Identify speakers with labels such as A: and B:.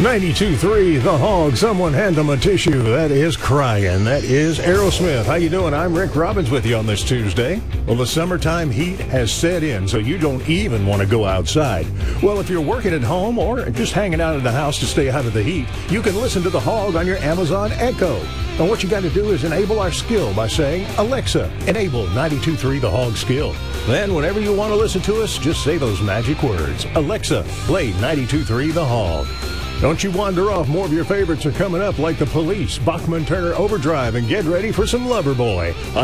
A: 92.3 The Hog. Someone hand them a tissue. That is crying. That is Aerosmith. How you doing? I'm Rick Robbins with you on this Tuesday. Well, the summertime heat has set in, so you don't even want to go outside. Well, if you're working at home or just hanging out in the house to stay out of the heat, you can listen to The Hog on your Amazon Echo. And what you got to do is enable our skill by saying, Alexa, enable 92.3 The Hog skill. Then whenever you want to listen to us, just say those magic words. Alexa, play 92.3 The Hog. Don't you wander off. More of your favorites are coming up, like The Police, Bachman Turner Overdrive, and get ready for some Loverboy.